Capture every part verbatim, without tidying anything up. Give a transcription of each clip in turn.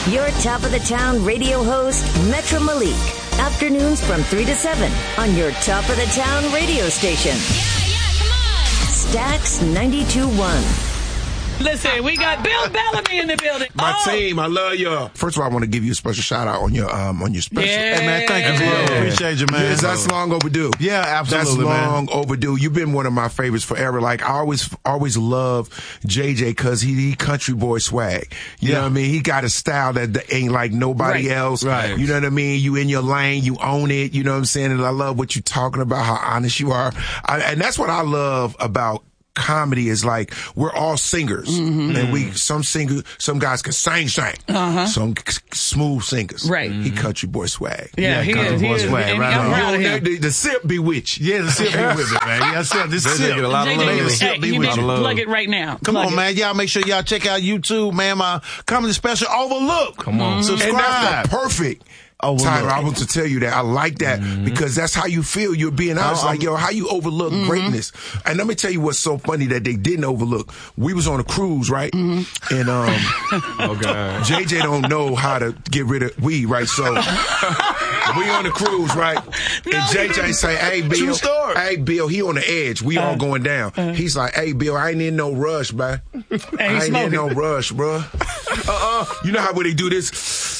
Your top of the town radio host, Metro Malik. Afternoons from three to seven on your top of the town radio station. Yeah, yeah, come on. Stax ninety-two point one. Listen, we got Bill Bellamy in the building. My oh. team, I love y'all. First of all, I want to give you a special shout out on your um on your special. Yeah. Hey, man, thank you, bro. Yeah. Appreciate you, man. Yes, that's long overdue. Yeah, absolutely, That's man. long overdue. You've been one of my favorites forever. Like, I always, always love J J because he, he country boy swag. You Yeah. know what I mean? He got a style that that ain't like nobody Right. else. Right. You know what I mean? You in your lane, you own it. You know what I'm saying? And I love what you're talking about, how honest you are. I, and that's what I love about comedy is like we're all singers, Mm-hmm. and we some singers, some guys can sing, sing, uh-huh. some c- smooth singers. Right. He country boy swag. Yeah, Yeah, he country is. He boy is. swag, And right I'm on. proud of The, him. the, the sip be with you. Yeah, the sip be with it, man. Yeah, sip. This They sip. get a lot of J love. J, The hey, sip be you with need you. to plug it right now. Come Plug on, it. man. Y'all make sure y'all check out YouTube, man. My comedy special, Overlook. Come on. Subscribe. And that's the perfect Overlook. title. I want to tell you that. I like that Mm-hmm. because that's how you feel. You're being honest. Uh, like, yo, how you overlook Mm-hmm. greatness. And let me tell you what's so funny that they didn't overlook. We was on a cruise, right? Mm-hmm. And um, Oh, God. J J don't know how to get rid of weed, right? So we on the cruise, right? And J J say, hey, Bill. True story. Hey, Bill, he on the edge. We all going down. He's like, hey, Bill, I ain't in no rush, man. I ain't smoking. in no rush, bro. Uh-uh. You know how when they do this?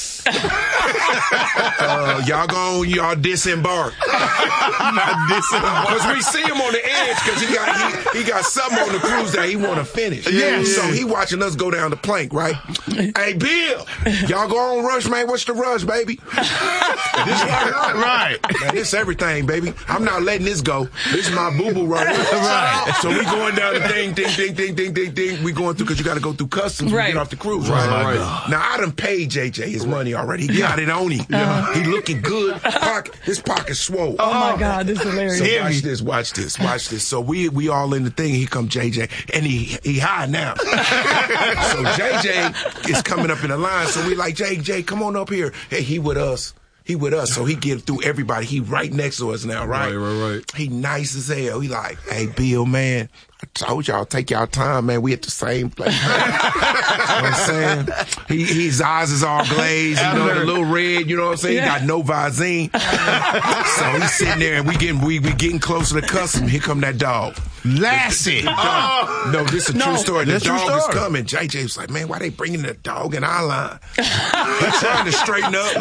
uh, y'all go on, y'all disembark. Because we see him on the edge because he got he, he got something on the cruise that he want to finish. Yeah. So he watching us go down the plank, right? Hey, Bill, y'all go on rush, man. What's the rush, baby? This right, Right. man, this everything, baby. I'm not letting this go. This is my boo-boo right here. Right. So we going down the thing, ding, ding, ding, ding, ding, ding. We going through because you got to go through customs Right. to get off the cruise, Right, right? right. Now, I done paid J J his money already. He got it on him. He looking good. Pocket, his pocket swole. Oh, my God. This is hilarious. So watch this, watch this, watch this. So we we all in the thing. Here come J J, and he he high now. So J J is coming up in the line. So we like, J J, come on up here. Hey, he with us. He with us. So he get through everybody. He right next to us now, right? Right, right, right. He nice as hell. He like, hey, Bill, man, I told y'all, take y'all time, man. We at the same place. You know what I'm saying? He, his eyes is all glazed, you know, the little red, you know what I'm saying? Yeah. He got no Visine. So he's sitting there and we getting, we, we getting closer to custom. Here come that dog. Lassie. Oh. No, this is a No. true story. The That's true dog is story. coming. J J was like, man, why they bringing the dog in our line? He's trying to straighten up.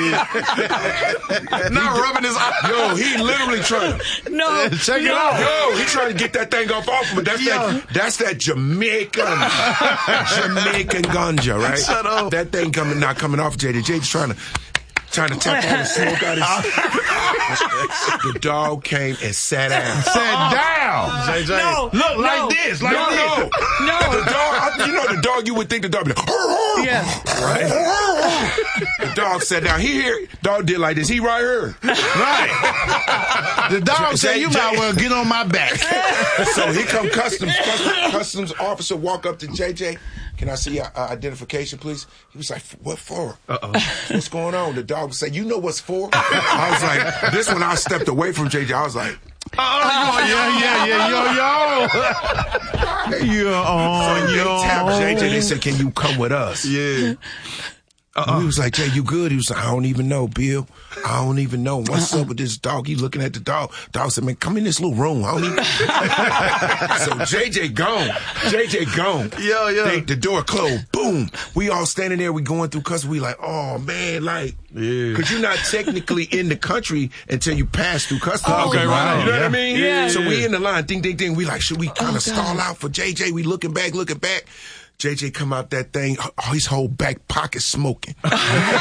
Not rubbing his eye. Yo, he literally trying. No. Check it no. out. Yo, he trying to get that thing off off him. That's that. That's that Jamaican, Jamaican ganja, right? Shut up. That thing coming not coming off. J J. J's trying to. Trying to tap all the smoke out his. The dog came and sat down. Sat down. J J. No. Look, no. like this, like No, this. no, No. The dog, you know the dog. You would think the dog. Be like, Yeah. right. The dog sat down. He here. Dog did like this. He right here. Right. The dog J- said, you J- might well get on my back. So here come customs, customs. Customs officer walk up to J J. Can I see your uh, identification, please? He was like, what for? Uh-oh. What's going on? The dog would say, you know what's for? I was like, this one I stepped away from J J. I was like, Oh, yeah, yeah, yeah, yo, yo. You're on they your tapped J J. They own. said, can you come with us? Yeah. Uh-uh. We was like, Jay, you good? He was like, I don't even know, Bill. I don't even know. What's uh-uh. up with this dog? He looking at the dog. Dog said, man, come in this little room. I don't even... So J J gone. J J gone. Yeah, yeah. They, the door closed. Boom. We all standing there. We going through customs. We like, oh, man, like... Yeah. Because you're not technically in the country until you pass through customs. Oh, Okay, right. You know Yeah. what I mean? Yeah. So we in the line. Ding, ding, ding. We like, should we kind of Oh, stall God. out for J J? We looking back, looking back. J J come out that thing, oh, his whole back pocket smoking. You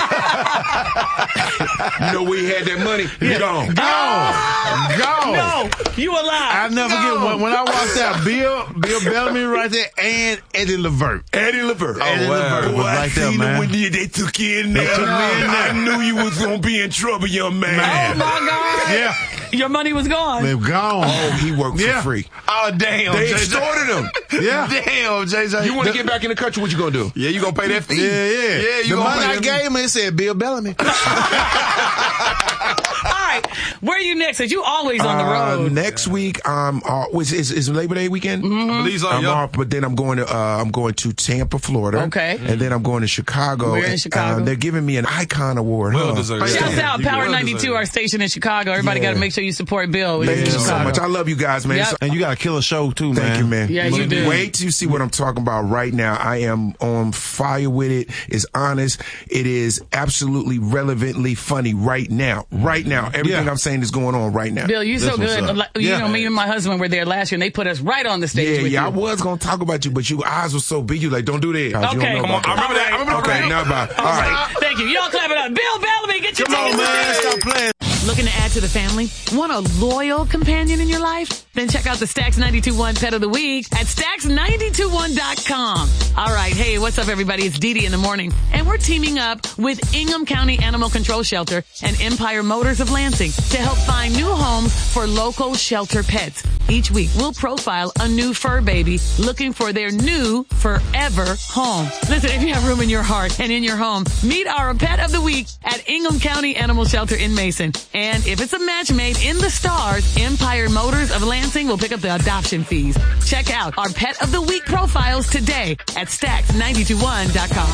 know where he had that money? He gone. Gone. Gone. No. You alive. I never forget when, when I walked out, Bill, Bill Bellamy right there, and Eddie Levert. Eddie Levert. Eddie Levert was Boy, I right there, seen man. him when they, they took you in there. took me in there. I knew you was going to be in trouble, young man. Man. Oh, my God. Yeah. Your money was gone. They're gone. Oh, he worked Yeah. for free. Oh, damn. They J J. extorted him. Yeah. Damn, J J. You want to get back in the country, what you going to do? Yeah, you gonna pay that fee. Yeah, yeah. Yeah, you the gonna money pay I that gave him, it said Bill Bellamy. All right. right. Where are you next? Cause you always on the Uh, road. next week, um, uh, is, is, is Labor Day weekend? Mm-hmm. I believe so, I'm yeah. off, but then I'm going to uh, I'm going to Tampa, Florida. Okay. And then I'm going to Chicago. We're in and, Chicago. Uh, they're giving me an Icon Award. Well huh? deserved. Shouts Yeah. out You Power well ninety-two, deserved. our station in Chicago. Everybody Yeah. got to make sure you support Bill. We're Thank in you so Chicago. much. I love you guys, man. Yep. So- And you got a killer show, too, man. Thank you, man. Yeah, you do. Wait till you see what I'm talking about right now. I am on fire with it. It's honest. It is absolutely relevantly funny right now. Right now. Everything Yeah. I'm saying is going on right now. Bill, you so That's what's good. up. Like, You Yeah. know, me and my husband were there last year, and they put us right on the stage Yeah, with yeah, I you. was going to talk about you, but your eyes were so big. You like, don't do that. You don't Okay. know Come about I remember that. I remember Okay, that. now about. All right. Thank you. Y'all clap it up. Bill Bellamy, get your Come on, tickets man. today. Stop playing. Looking to add to the family? Want a loyal companion in your life? Then check out the Stacks ninety-two point one Pet of the Week at stacks nine two one dot com. All right. Hey, what's up, everybody? It's Dee Dee in the morning. And we're teaming up with Ingham County Animal Control Shelter and Empire Motors of Lansing to help find new homes for local shelter pets. Each week, we'll profile a new fur baby looking for their new forever home. Listen, if you have room in your heart and in your home, meet our Pet of the Week at Ingham County Animal Shelter in Mason. And if it's a match made in the stars, Empire Motors of Lansing will pick up the adoption fees. Check out our Pet of the Week profiles today at stacks nine two one dot com.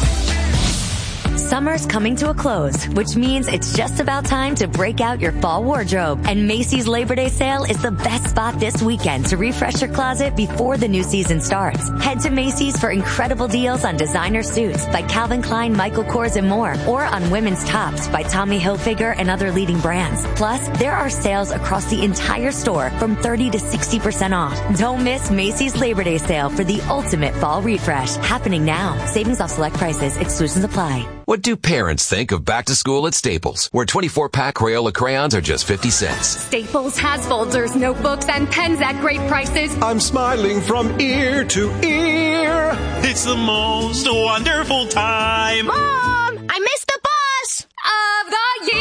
Summer's coming to a close, which means it's just about time to break out your fall wardrobe. And Macy's Labor Day sale is the best spot this weekend to refresh your closet before the new season starts. Head to Macy's for incredible deals on designer suits by Calvin Klein, Michael Kors, and more, or on women's tops by Tommy Hilfiger and other leading brands. Plus, there are sales across the entire store from thirty to sixty percent off. Don't miss Macy's Labor Day sale for the ultimate fall refresh, happening now. Savings off select prices. Exclusions apply. What do parents think of back to school at Staples, where twenty-four pack Crayola crayons are just fifty cents? Staples has folders, notebooks, and pens at great prices. I'm smiling from ear to ear. It's the most wonderful time. Mom, I missed the bus of the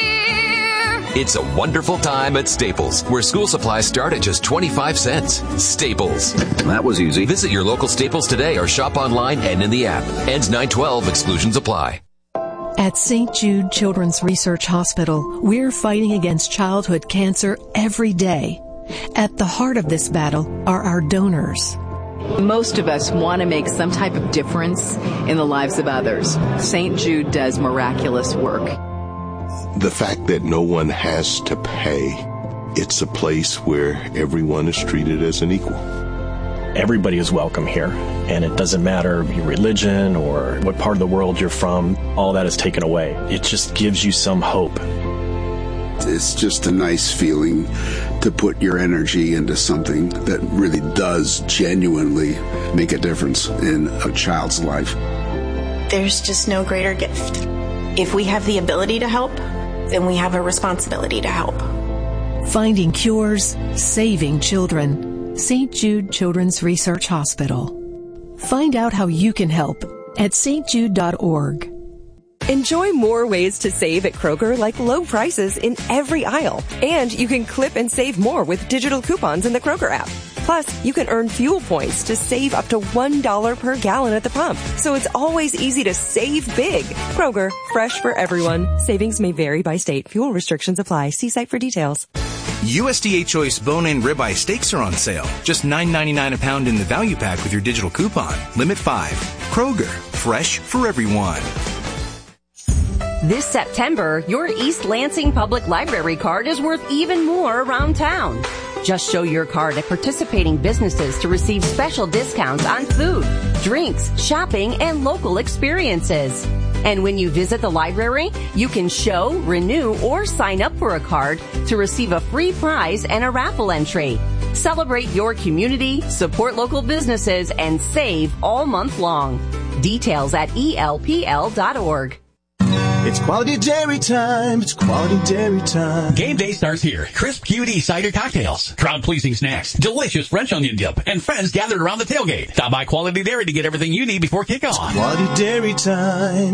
year. It's a wonderful time at Staples, where school supplies start at just twenty-five cents. Staples. That was easy. Visit your local Staples today or shop online and in the app. Ends nine twelve. Exclusions apply. At Saint Jude Children's Research Hospital, we're fighting against childhood cancer every day. At the heart of this battle are our donors. Most of us want to make some type of difference in the lives of others. Saint Jude does miraculous work. The fact that no one has to pay, it's a place where everyone is treated as an equal. Everybody is welcome here, and it doesn't matter your religion or what part of the world you're from. All that is taken away. It just gives you some hope. It's just a nice feeling to put your energy into something that really does genuinely make a difference in a child's life. There's just no greater gift. If we have the ability to help, then we have a responsibility to help. Finding cures, saving children. Saint Jude Children's Research Hospital. Find out how you can help at s t jude dot org. Enjoy more ways to save at Kroger, like low prices in every aisle. And you can clip and save more with digital coupons in the Kroger app. Plus, you can earn fuel points to save up to one dollar per gallon at the pump. So it's always easy to save big. Kroger, fresh for everyone. Savings may vary by state. Fuel restrictions apply. See site for details. U S D A Choice bone-in ribeye steaks are on sale. Just nine ninety-nine a pound in the value pack with your digital coupon. Limit five. Kroger, fresh for everyone. This September, your East Lansing Public Library card is worth even more around town. Just show your card at participating businesses to receive special discounts on food, drinks, shopping, and local experiences. And when you visit the library, you can show, renew, or sign up for a card to receive a free prize and a raffle entry. Celebrate your community, support local businesses, and save all month long. Details at E L P L dot org. It's quality dairy time. It's quality dairy time. Game day starts here. Crisp Q D cider cocktails, crowd-pleasing snacks, delicious French onion dip, and friends gathered around the tailgate. Stop by Quality Dairy to get everything you need before kickoff. It's quality dairy time.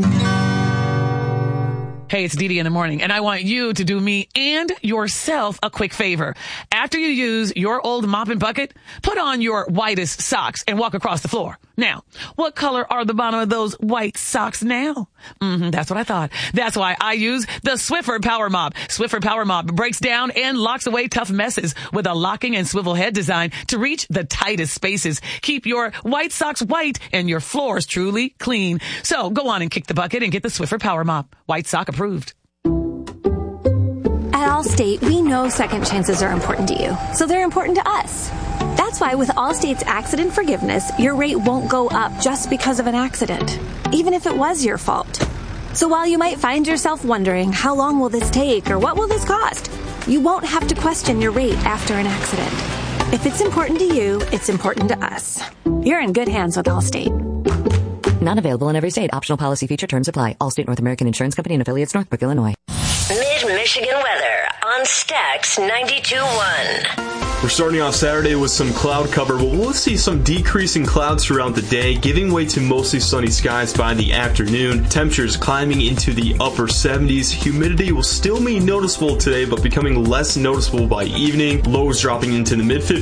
Hey, it's Dee Dee in the morning, and I want you to do me and yourself a quick favor. After you use your old mop and bucket, put on your whitest socks and walk across the floor. Now, what color are the bottom of those white socks now? Mm-hmm, that's what I thought. That's why I use the Swiffer Power Mop. Swiffer Power Mop breaks down and locks away tough messes with a locking and swivel head design to reach the tightest spaces. Keep your white socks white and your floors truly clean. So go on and kick the bucket and get the Swiffer Power Mop. White sock approved. At Allstate, we know second chances are important to you, so they're important to us. That's why with Allstate's accident forgiveness, your rate won't go up just because of an accident, even if it was your fault. So while you might find yourself wondering, how long will this take or what will this cost? You won't have to question your rate after an accident. If it's important to you, it's important to us. You're in good hands with Allstate. Not available in every state. Optional policy feature terms apply. Allstate North American Insurance Company and affiliates, Northbrook, Illinois. Mid-Michigan weather on Stax ninety-two point one. We're starting off Saturday with some cloud cover, but we'll see some decreasing clouds throughout the day, giving way to mostly sunny skies by the afternoon. Temperatures climbing into the upper seventies. Humidity will still be noticeable today, but becoming less noticeable by evening. Lows dropping into the mid-fifties.